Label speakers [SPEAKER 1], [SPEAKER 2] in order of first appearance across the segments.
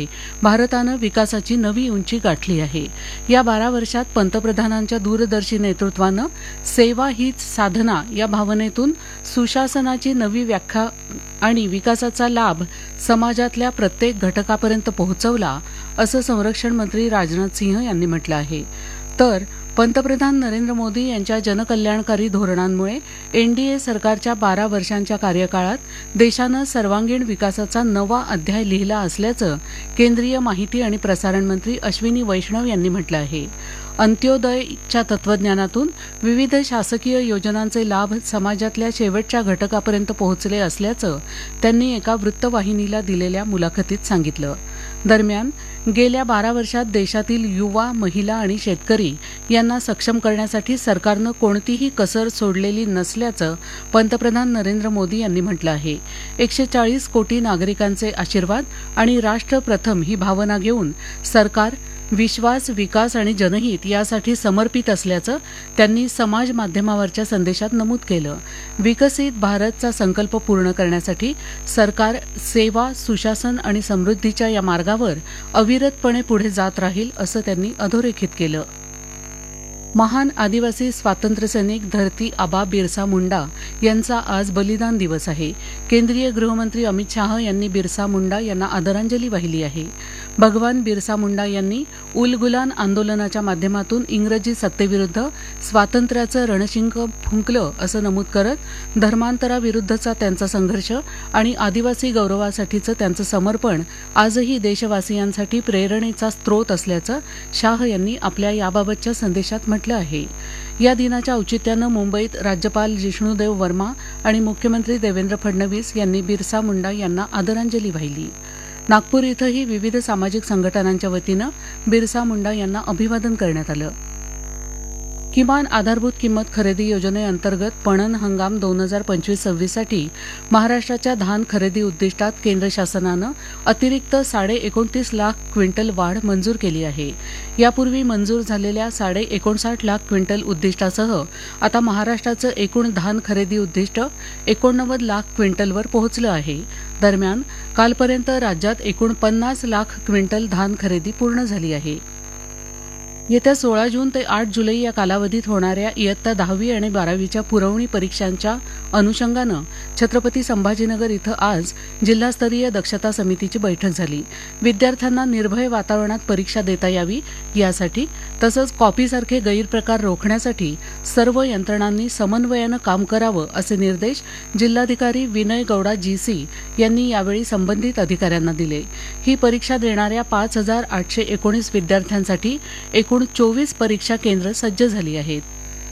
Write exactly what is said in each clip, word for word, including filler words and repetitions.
[SPEAKER 1] भारतानं विकासाची नवी उंची गाठली आहे. या बारा वर्षात पंतप्रधानांच्या दूरदर्शी नेतृत्वानं सेवा हीच साधना या भावनेतून सुशासनाची नवी व्याख्या आणि विकासाचा लाभ समाजातल्या प्रत्येक घटकापर्यंत पोहोचवला, असं संरक्षण मंत्री राजनाथ सिंह यांनी म्हटलं आहे. तर पंतप्रधान नरेंद्र मोदी यांच्या जनकल्याणकारी धोरणांमुळे एनडीए सरकारच्या बारा वर्षांच्या कार्यकाळात देशानं सर्वांगीण विकासाचा नवा अध्याय लिहिला असल्याचं केंद्रीय माहिती आणि प्रसारण मंत्री अश्विनी वैष्णव यांनी म्हटलं आहे. अंत्योदयच्या तत्वज्ञानातून विविध शासकीय योजनांचे लाभ समाजातल्या शेवटच्या घटकापर्यंत पोहोचले असल्याचं त्यांनी एका वृत्तवाहिनीला दिलेल्या मुलाखतीत सांगितलं. दरम्यान गेल्या बारा वर्षात देशातील युवा, महिला आणि शेतकरी यांना सक्षम करण्यासाठी सरकारनं कोणतीही कसर सोडलेली नसल्याचं पंतप्रधान नरेंद्र मोदी यांनी म्हटलं आहे. एकशे चाळीस कोटी नागरिकांचे आशीर्वाद आणि राष्ट्र प्रथम ही भावना घेऊन सरकार विश्वास, विकास आणि जनहित यासाठी समर्पित असल्याचं त्यांनी समाज माध्यमावरच्या संदेशात नमूद केलं. विकसित भारतचा संकल्प पूर्ण करण्यासाठी सरकार सेवा, सुशासन आणि समृद्धीच्या या मार्गावर अविरतपणे पुढे जात राहील, असं त्यांनी अधोरेखित केलं. महान आदिवासी स्वातंत्र्यसैनिक धरती आबा बिरसा मुंडा यांचा आज बलिदान दिवस आहे. केंद्रीय गृहमंत्री अमित शाह यांनी बिरसा मुंडा यांना आदरांजली वाहिली आहे. भगवान बिरसा मुंडा यांनी उलगुलान आंदोलनाच्या माध्यमातून इंग्रजी सत्तेविरुद्ध स्वातंत्र्याचं रणशिंग फुंकलं, असं नमूद करत धर्मांतराविरुद्धचा त्यांचा संघर्ष आणि आदिवासी गौरवासाठीचं त्यांचं समर्पण आजही देशवासियांसाठी प्रेरणेचा स्रोत असल्याचं शाह यांनी आपल्या याबाबतच्या संदेशात म्हटलं आहे. या दिनाच्या औचित्यानं मुंबईत राज्यपाल जिष्णुदेव वर्मा आणि मुख्यमंत्री देवेंद्र फडणवीस यांनी बिरसा मुंडा यांना आदरांजली वाहिली. नागपूर इथंही विविध सामाजिक संघटनांच्या वतीनं बिरसा मुंडा यांना अभिवादन करण्यात आलं. किमान आधारभूत किंमत खरेदी योजनेअंतर्गत पणन हंगाम दोन हजार पंचवीस सव्वीससाठी महाराष्ट्राच्या धान खरेदी उद्दिष्टात केंद्र शासनानं अतिरिक्त साडे एकोणतीस लाख क्विंटल वाढ मंजूर केली आहे. यापूर्वी मंजूर झालेल्या साडे एकोणसाठ लाख क्विंटल उद्दिष्टासह आता महाराष्ट्राचं एकूण धान खरेदी उद्दिष्ट एकोणनव्वद लाख क्विंटलवर पोहोचलं आहे. दरम्यान कालपर्यंत राज्यात एकूण पन्नास लाख क्विंटल धान खरेदी पूर्ण झाली आहे. येत्या सोळा जून ते आठ जुलै या कालावधीत होणाऱ्या इयत्ता दहावी आणि बारावीच्या पुरवणी परीक्षांच्या अनुषंगानं छत्रपती संभाजीनगर इथं आज जिल्हास्तरीय दक्षता समितीची बैठक झाली. विद्यार्थ्यांना निर्भय वातावरणात परीक्षा देता यावी यासाठी तसंच कॉपीसारखे गैरप्रकार रोखण्यासाठी सर्व यंत्रणांनी समन्वयानं काम करावं असे निर्देश जिल्हाधिकारी विनय गौडा जीसी यांनी यावेळी संबंधित अधिकाऱ्यांना दिले. ही परीक्षा देणाऱ्या पाच हजार आठशे एकोणीस विद्यार्थ्यांसाठी एकूण चोवीस परीक्षा केंद्र सज्ज झाली आहेत.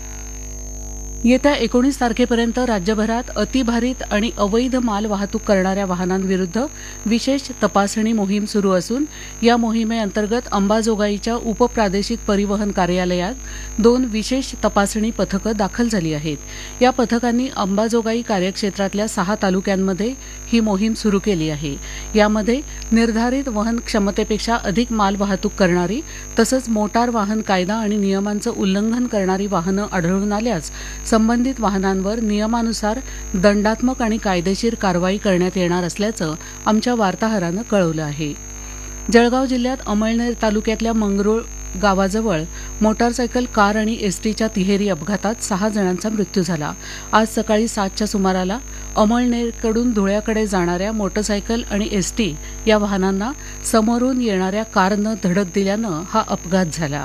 [SPEAKER 1] येत्या एकोणीस तारखेपर्यंत राज्यभरात अतिभारित आणि अवैध माल वाहतूक करणाऱ्या वाहनांविरुद्ध विशेष तपासणी मोहीम सुरू असून या मोहिमेअंतर्गत अंबाजोगाईच्या उपप्रादेशिक परिवहन कार्यालयात दोन विशेष तपासणी पथकं दाखल झाली आहेत. या पथकांनी अंबाजोगाई कार्यक्षेत्रातल्या सहा तालुक्यांमध्ये ही मोहीम सुरू केली आहे. यामध्ये निर्धारित वहन क्षमतेपेक्षा अधिक माल वाहतूक करणारी तसंच मोटार वाहन कायदा आणि नियमांचं उल्लंघन करणारी वाहनं आढळून आल्यास संबंधित वाहनांवर नियमानुसार दंडात्मक आणि कायदेशीर कारवाई करण्यात येणार असल्याचं आमच्या वार्ताहरानं कळवलं आहे. जळगाव जिल्ह्यात अमळनेर तालुक्यातल्या मंगरुळ गावाजवळ मोटारसायकल, कार आणि एसटीच्या तिहेरी अपघातात सहा जणांचा मृत्यू झाला. आज सकाळी सातच्या सुमाराला अमळनेरकडून धुळ्याकडे जाणाऱ्या मोटारसायकल आणि एसटी या वाहनांना समोरून येणाऱ्या कारनं धडक दिल्यानं हा अपघात झाला.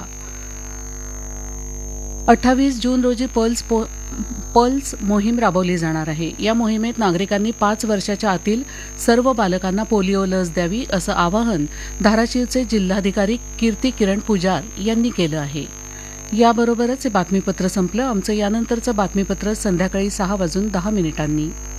[SPEAKER 1] अठ्ठावीस जून रोजी पल्स पल्स मोहीम राबवली जाणार आहे. या मोहिमेत नागरिकांनी पाच वर्षाच्या आतील सर्व बालकांना पोलिओ लस द्यावी असं आवाहन धाराशिवचे जिल्हाधिकारी कीर्ती किरण पुजार यांनी केलं आहे. याबरोबरच हे बातमीपत्र संपलं. आमचं यानंतरचं बातमीपत्र संध्याकाळी सहा वाजून दहा मिनिटांनी.